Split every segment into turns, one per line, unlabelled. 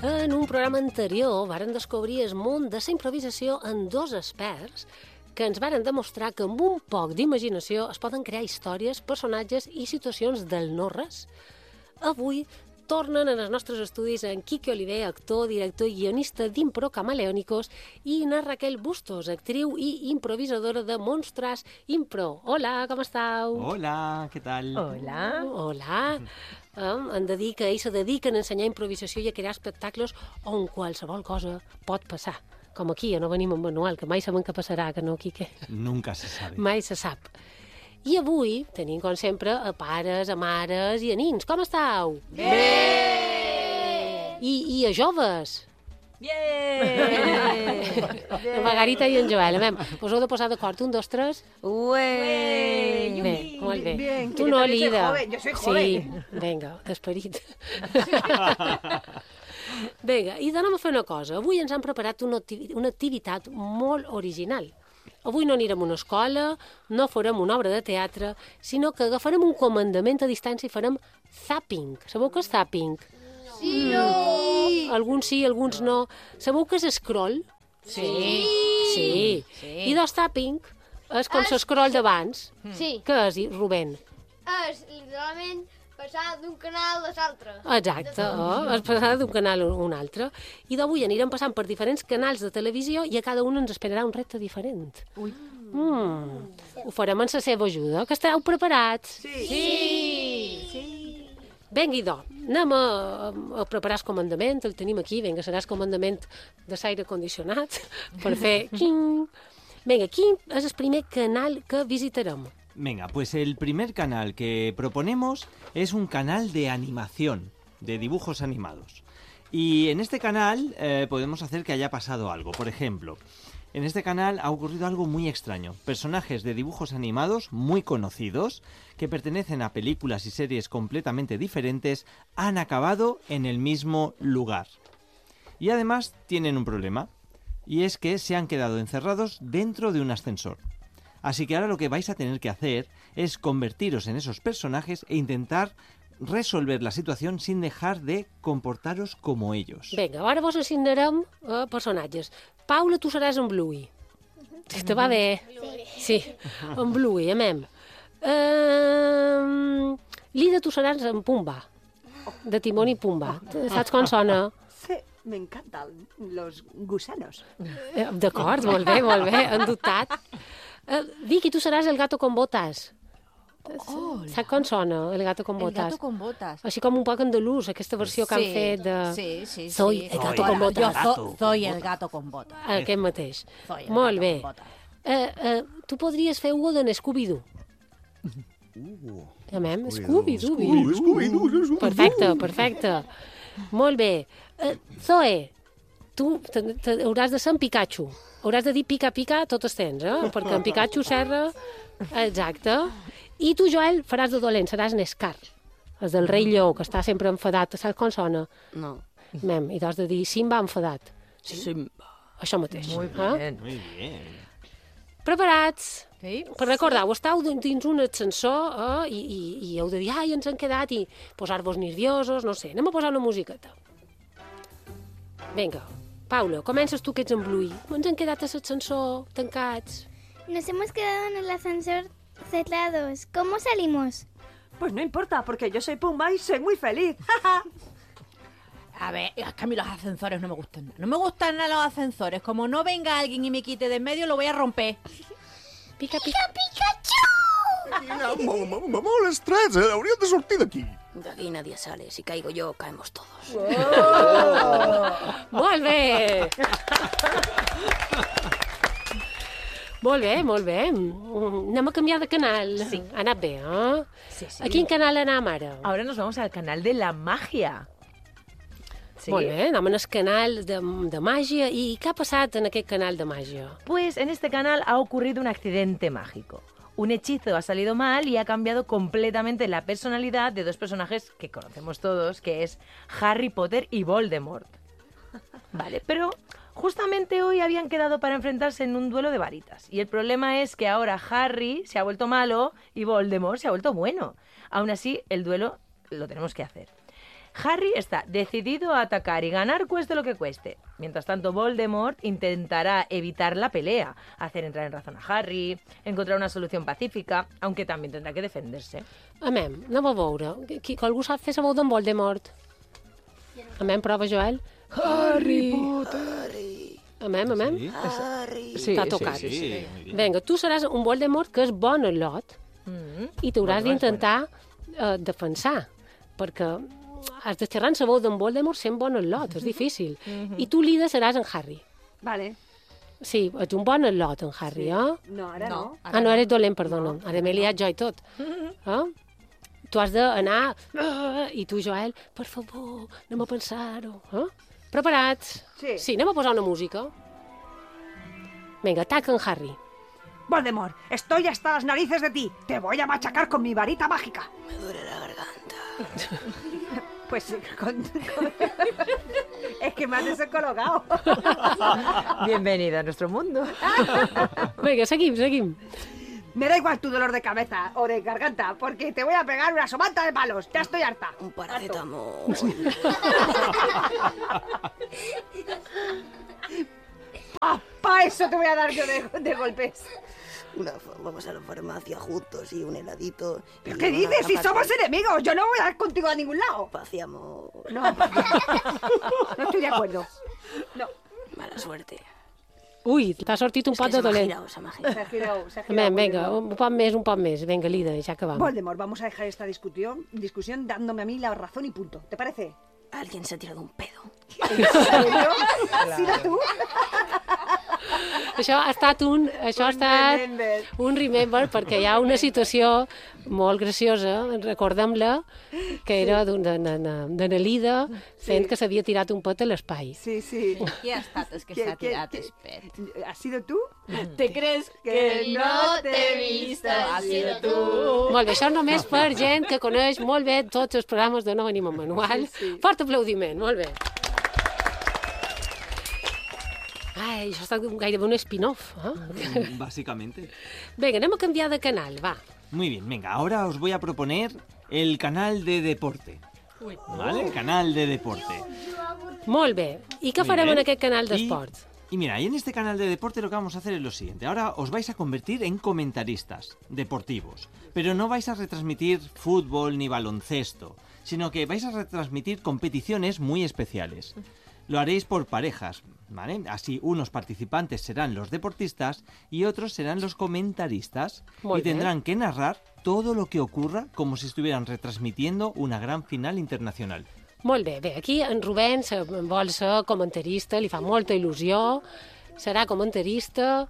En un programa anterior varen descobrir el món de la improvisació en dos experts que ens varen demostrar que amb un poc d'imaginació es poden crear històries, personatges i situacions del no-res. Avui tornen en els nostres estudis en Quique Oliver, actor, director i guionista d'Impro Camaleónicos, i na Raquel Bustos, actriu i improvisadora de Monstres Impro. Hola, com esteu?
Hola, què tal?
Hola.
Hola. Han de dir que ells se dediquen a ensenyar improvisació i a crear espectacles on qualsevol cosa pot passar. Com aquí, no venim amb manual, que mai sabem què passarà, que no, Quique?
Nunca se sabe.
Mai se sap. I avui tenim, com sempre, a pares, a mares i a nins. Com esteu?
Bé!
I a joves?
Bien!
La Margarita i en Joel. Us heu de posar d'acord. 1, 2, 3.
Ué!
Bé, molt bé.
Bien,
Tu no, Lida.
Yo soy joven.
Sí, vinga, d'esperit. Vinga, i anem a fer una cosa. Avui ens han preparat una activitat molt original. Avui no anirem a una escola, no farem una obra de teatre, sinó que agafarem un comandament a distància i farem zapping. Sabeu què és zapping?
Sí, no!
Alguns sí, alguns no. Sabeu què és scroll? Sí. I del zapping és com l'escroll d'abans.
Sí,
Què és, Rubén?
és literalment passar d'un canal a l'altre.
Exacte, es passarà d'un canal a un altre. I d'avui anirem passant per diferents canals de televisió i a cada un ens esperarà un repte diferent. Ui. Ho farem amb la seva ajuda. Que esteu preparats?
Sí!
Vinga, idò, anem a preparar el comandament. El tenim aquí. Vinga, serà el comandament de l'aire condicionat per fer... Vinga, quin és el primer canal que visitarem?
Venga, pues el primer canal que proponemos es un canal de animación, de dibujos animados. Y en este canal podemos hacer que haya pasado algo. Por ejemplo, en este canal ha ocurrido algo muy extraño. Personajes de dibujos animados muy conocidos, que pertenecen a películas y series completamente diferentes, han acabado en el mismo lugar. Y además tienen un problema, y es que se han quedado encerrados dentro de un ascensor. Así que ahora lo que vais a tener que hacer es convertiros en esos personajes e intentar resolver la situación sin dejar de comportaros como ellos.
Vinga, ara vos assignarem personatges. Paula, tu seràs en Bluey. Te va bé? Sí, en Bluey, amem. Lida, tu seràs en Pumba, de Timón i Pumba. Saps com sona?
Sí, me encantan los gusanos.
D'acord, molt bé, han dotat. Vicky, tu seràs el gato con botas. Saps com sona, el gato con botas?
El gato con botas.
Així com un poc andalús, aquesta versió que han fet de...
Sí.
Soy el gato con botas.
Yo soy el gato con botas.
Aquest mateix.
Soy el
Molt
gato
bé.
con botas.
Tu podries fer Hugo de Scooby-Doo. Amem, Scooby-Doo.
Scooby-Doo.
Perfecte. Molt bé. Zoe, tu hauràs de ser en Pikachu. Hauràs de dir pica-pica tot el temps, perquè en Pikachu serra... Exacte. I tu, Joel, faràs de dolent, seràs Nescar. El del rei lleó, que està sempre enfadat. Saps com sona?
No.
Mem, i t'has de dir Simba enfadat.
Simba.
Això mateix.
Muy bien.
Muy bien.
Preparats?
Sí.
Per recordar, estàu dins un ascensor i heu de dir, ai, ens han quedat, i posar-vos nerviosos, no sé. Anem a posar una musiqueta. Vinga, Paula, comences tu que ets en Bluey. Ens han quedat a l'ascensor, tancats.
Nos hemos quedado en el ascensor cerrados. ¿Cómo salimos?
Pues no importa, porque yo soy Pumba y soy muy feliz.
A ver, es que a mí los ascensores no me gustan nada. No me gustan nada los ascensores. Como no venga alguien y me quite de en medio, lo voy a romper.
Pica.
Molt estrets, hauríem de sortir d'aquí.
De aquí nadie sale. Si caigo yo, caemos todos.
Molt bé! Molt bé. Anem a canviar de canal. Sí. Ha anat bé,
Sí.
A quin canal anem ara?
Ahora nos vamos al canal de la magia. Sí.
Molt bé, anem al canal de màgia. I què ha passat en aquest canal de màgia?
Pues en este canal ha ocurrido un accidente mágico. Un hechizo ha salido mal y ha cambiado completamente la personalidad de dos personajes que conocemos todos, que es Harry Potter y Voldemort. Vale, pero justamente hoy habían quedado para enfrentarse en un duelo de varitas. Y el problema es que ahora Harry se ha vuelto malo y Voldemort se ha vuelto bueno. Aún así, el duelo lo tenemos que hacer. Harry está decidido a atacar y ganar cueste lo que cueste. Mientras tanto, Voldemort intentará evitar la pelea, hacer entrar en razón a Harry, encontrar una solución pacífica, aunque también tendrá que defenderse.
Amem, anem a veure. Que algú sap fer la veu d'en Voldemort? Amem, prova, Joel. Harry Potter. Amem.
Sí,
T'ha tocat.
Sí, muy bien.
Vinga, tu seràs un Voldemort que és bon al lot i t'hauràs
Bueno,
d'intentar defensar, perquè has de xerrar en la veu d'en Voldemort sent bon al lot, és difícil. I tu líder seràs en Harry.
Vale.
Sí, ets un bon al lot, en Harry,
No, ara no.
No eres dolent, perdona. Ara m'he liat jo i tot. Tu has d'anar... I tu, Joel, per favor, anem a pensar-ho. Preparats?
Sí.
Sí, anem a posar una música. Vinga, ataca en Harry.
Voldemort, estoy hasta las narices de ti. Te voy a machacar con mi varita mágica.
Me duele la garganta.
Pues sí, es que me has descolocado.
Bienvenido a nuestro mundo.
Vinga, seguim.
Me da igual tu dolor de cabeza o de garganta, porque te voy a pegar una somanta de palos. Ya estoy harta.
Un paracetamol.
Pa' eso te voy a dar yo de golpes.
Vamos a la farmacia juntos y un heladito.
¿Pero qué dices? Si somos enemigos, yo no voy a ir contigo a ningún lado.
Paciamos.
No, no estoy de acuerdo. No.
Mala suerte.
Ui, t'ha sortit un pot de dolent.
Se m'ha girat.
Se ha girado.
Amem, vinga, un pot més. Vinga, líder, ja acabam.
Voldemort, vamos a dejar esta discusión dándome a mí la razón y punto. ¿Te parece?
Alguien se ha tirado un pedo.
¿En serio? ¿Has sido tú?
Això ha estat un remember perquè hi ha una situació molt graciosa, recordem-la, que era de Nelida fent que s'havia tirat un pet a l'espai.
Sí.
Qui ha estat el que s'ha tirat el pet?
¿Has sido tú?
¿Te crees que no t'he vist? Ha sido tu.
Molt bé, això només per gent que coneix molt bé tots els programes de No Venim amb Manual. Fort aplaudiment, molt bé. Ai, això ha estat gairebé un spin-off.
Básicamente.
Vinga, anem a canviar de canal, va.
Muy bien, venga, ahora os voy a proponer el canal de deporte. ¿Vale? El canal de deporte.
Molt bé. I què
Muy
farem
bien.
en aquest canal d'esports?
Y mira, y en este canal de deporte lo que vamos a hacer es lo siguiente. Ahora os vais a convertir en comentaristas deportivos. Pero no vais a retransmitir fútbol ni baloncesto, sino que vais a retransmitir competiciones muy especiales. Lo haréis por parejas, ¿vale? Así unos participantes serán los deportistas y otros serán los comentaristas.
Muy
y tendrán
bien.
que narrar todo lo que ocurra como si estuvieran retransmitiendo una gran final internacional.
Molt bé, aquí en Rubén vol ser comentarista, li fa molta il·lusió, serà comentarista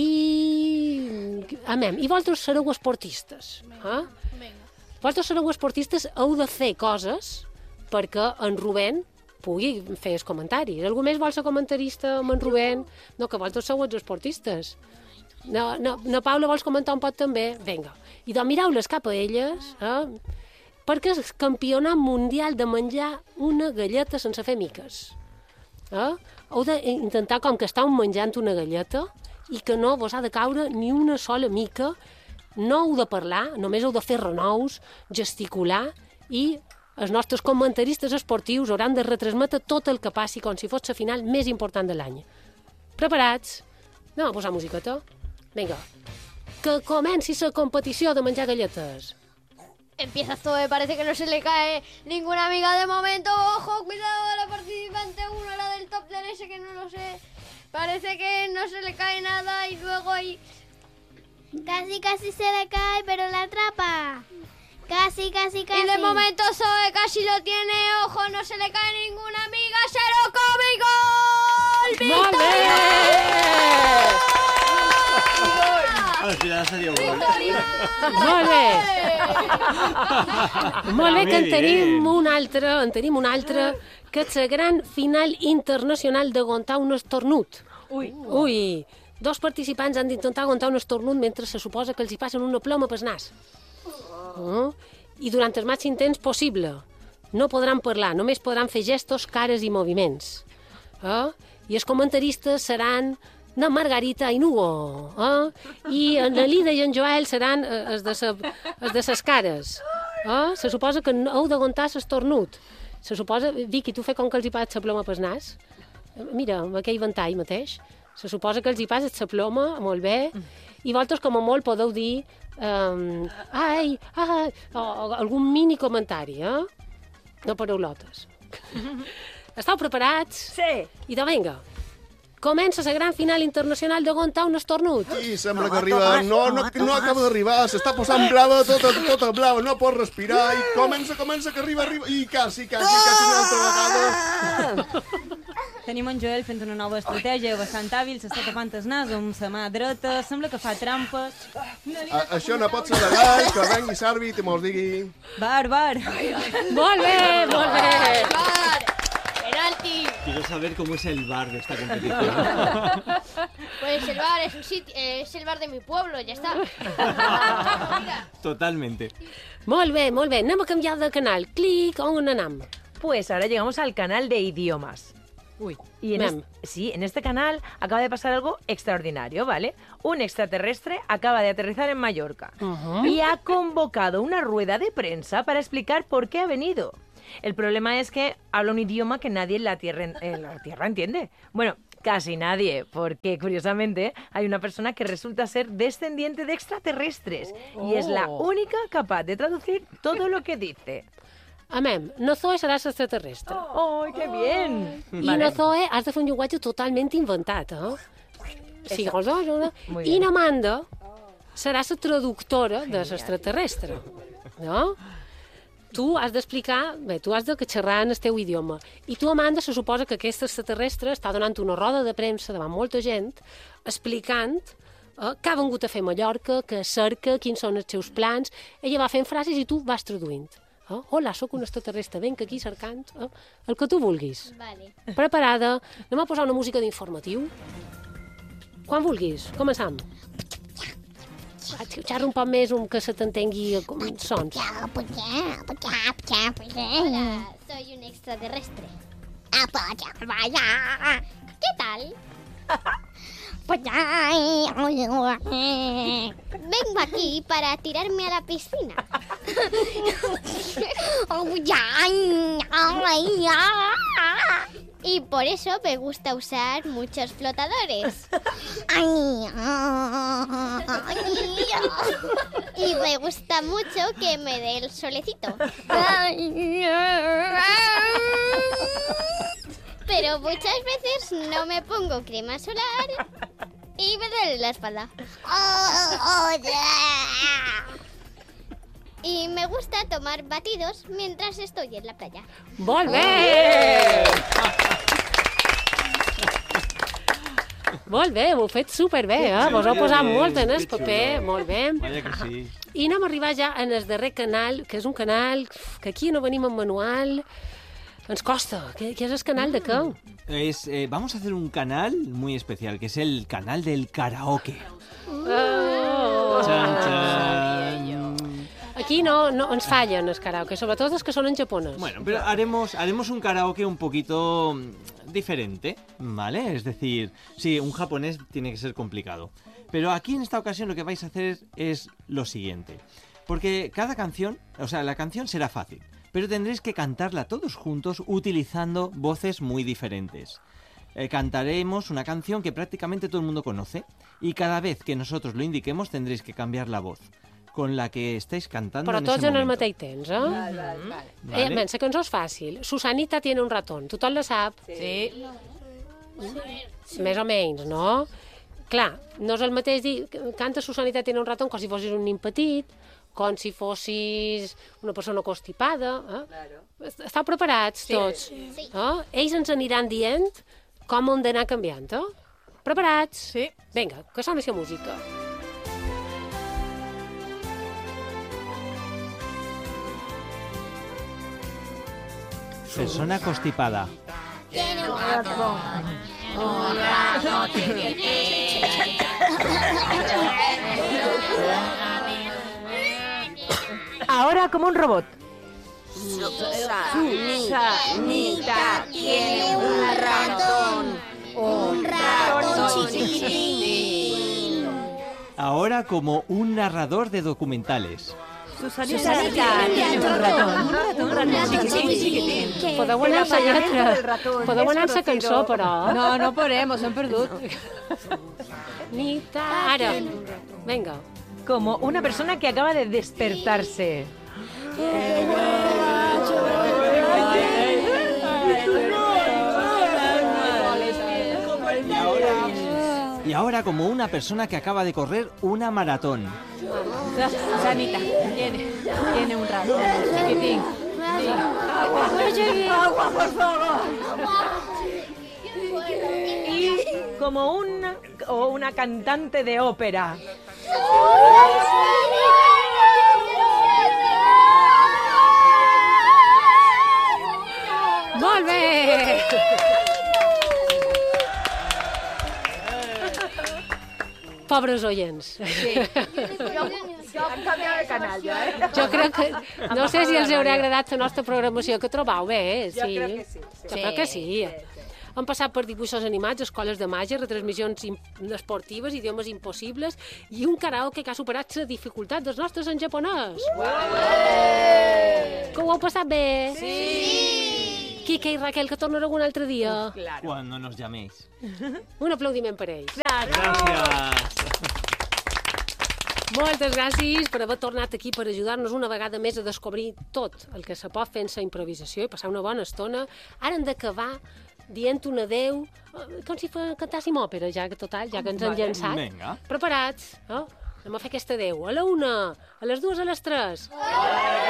i... Amem, i vosaltres sereu esportistes. Vosaltres sereu esportistes, heu de fer coses perquè en Rubén pugui fer els comentaris. Algú més vol ser comentarista amb en Rubén? No, que vosaltres sou els esportistes. No, Paula, vols comentar un pot també? Vinga. I doncs mireu-les cap a elles, perquè és el campionat mundial de menjar una galleta sense fer miques. Heu d'intentar com que estàu menjant una galleta i que no vos ha de caure ni una sola mica. No heu de parlar, només heu de fer renous, gesticular i els nostres comentaristes esportius hauran de retransmetre tot el que passi com si fos la final més important de l'any. Preparats? Anem a posar musiqueta? Vinga. Que comenci la competició de menjar galletes.
Empieza Zoe, parece que no se le cae ninguna amiga de momento. Ojo, cuidado, la participante 1, la del top del ese que no lo sé. Parece que no se le cae nada y luego hay...
Casi se le cae, pero la atrapa. Casi.
Y de momento Zoe casi lo tiene, ojo, no se le cae ninguna amiga, se lo come y gol.
Molt bé!
Al final salió gol.
Molt bé! Molt bé, que en
Muy
tenim un altre, que és la gran final internacional d'aguantar un estornut. Ui! Dos participants han d'intentar aguantar un estornut mentre se suposa que els hi passen una ploma pel nas. I durant el màxim temps possible. No podran parlar, només podran fer gestos, cares i moviments. I els comentaristes seran na Margarita i Nugo. I en Lida i en Joel seran els de ses cares. Se suposa que heu d'aguantar l'estornut. Se suposa, Vicky, tu fes com que els hi passes la ploma pel nas. Mira, amb aquell ventall mateix. Se suposa que els hi passes la ploma, molt bé, i vosaltres com a molt podeu dir o algun mini comentari, no paraulotes. Esteu preparats?
Sí.
I de vinga. Comença la gran final internacional de aguantar un estornut.
Sí, sembla que arriba. No acaba d'arribar. S'està posant blava, tota blava. No pot respirar. I comença, que arriba. I quasi una altra vegada.
Tenim en Joel fent una nova estratègia bastant hàbil, s'està tapant el nas amb la mà dreta, sembla que fa trampes.
Això no pot ser legal, que vengui l'àrbit i mos digui...
Bar.
Molt bé.
¡Bar! ¡Penalti!
Quiero saber cómo es el bar de esta competición.
Pues el bar es un sitio, es el bar de mi pueblo, ya está.
Totalmente.
Molt bé. Anem a canviar de canal. Clic, on anem?
Pues ahora llegamos al canal de idiomas. Y en este canal acaba de pasar algo extraordinario, ¿vale? Un extraterrestre acaba de aterrizar en Mallorca y ha convocado una rueda de prensa para explicar por qué ha venido. El problema es que habla un idioma que nadie en la Tierra entiende. Bueno, casi nadie, porque curiosamente hay una persona que resulta ser descendiente de extraterrestres y es la única capaz de traducir todo lo que dice.
Amem, no Zoe seràs extraterrestre.
¡Ay, qué bien!
I no Zoe has de fer un llenguatge totalment inventat, Sí, I na Amanda serà la traductora de l'extraterrestre, no? Tu has d'explicar, tu has de xerrar en el teu idioma. I tu, Amanda, se suposa que aquest extraterrestre està donant una roda de premsa davant molta gent, explicant què ha vengut a fer a Mallorca, què cerca, quins són els seus plans. Ella va fent frases i tu vas traduint. Hola, sóc un extraterrestre, venc aquí cercant el que tu vulguis.
Vale.
Preparada? Anem a posar una música d'informatiu? Quan vulguis, començam. Xerra un poc més que se t'entengui sons.
Hola, soy un extraterrestre. ¿Qué tal? Vengo aquí para tirarme a la piscina. Y por eso me gusta usar muchos flotadores. Y me gusta mucho que me dé el solecito. Pero muchas veces no me pongo crema solar y me duele la espalda. Y me gusta tomar batidos mientras estoy en la playa.
Molt bé! Molt bé, ho heu fet superbé, Vos heu posat molt en el paper, molt bé.
Vaya que sí.
I anem a arribar ja en el darrer canal, que és un canal que aquí no venim en manual. Ens costa. ¿Qué es el canal de qué?
Vamos a hacer un canal muy especial, que es el canal del karaoke. Chan, chan.
Aquí no ens fallen els karaoke, sobretot els que són en japonès.
Bueno, pero haremos un karaoke un poquito diferente, ¿vale? Es decir, sí, un japonés tiene que ser complicado. Pero aquí en esta ocasión lo que vais a hacer es lo siguiente. Porque cada canción, la canción será fácil, pero tendréis que cantarla todos juntos utilizando voces muy diferentes. Cantaremos una canción que prácticamente todo el mundo conoce y cada vez que nosotros lo indiquemos tendréis que cambiar la voz con la que estáis cantando
Però
en ese
tots en el
momento.
mateix temps, Vale. La cançó és fàcil. Susanita tiene un ratón. Tothom la sap?
Sí.
Més o menys, no? Clar, no és el mateix dir canta Susanita tiene un ratón com si fossis un nin petit, com si fossis una persona constipada. Esteu preparats tots?
Sí.
Ells ens aniran dient com hem d'anar canviant. Preparats?
Sí.
Vinga, que soni la música.
Persona constipada.
Tiene un ratón. Un ratón
Ahora como un robot.
Susanita tiene un ratón. Un ratón chiquitín.
Ahora como un narrador de documentales.
Susanita tiene un ratón chiquitín.
Podeu anar-se lletra. Podeu anar-se cançó, però.
No podem, hem perdut.
Nita, ara. Vinga.
Como una persona que acaba de despertarse.
Y ahora como una persona que acaba de correr una maratón.
Susanita tiene un ratón chiquitín. Agua, por favor.
Y como una cantante de ópera.
Molt bé! Pobres oients.
Sí. Han canviat de canal, ja,
Jo crec que... No sé si els haurà agradat la nostra programació, que trobau bé, sí.
Jo crec que sí.
Jo crec que sí. Han passat per dibuixos animats, escoles de màgia, retransmissions esportives, idiomes impossibles i un karaoke que ha superat la dificultat dels nostres en japonès. Que ho heu passat bé? Sí! Quique i Raquel, que tornareu un altre dia.
Cuando nos llaméis.
Un aplaudiment per ells.
Gracias.
Moltes gràcies per haver tornat aquí per ajudar-nos una vegada més a descobrir tot el que se pot fer en la improvisació i passar una bona estona. Ara hem d'acabar dient un adeu, com si cantàssim òpera, ja que ens hem llançat.
Vinga.
Preparats? Anem a fer aquest adeu. A la 1, a les 2, a les 3.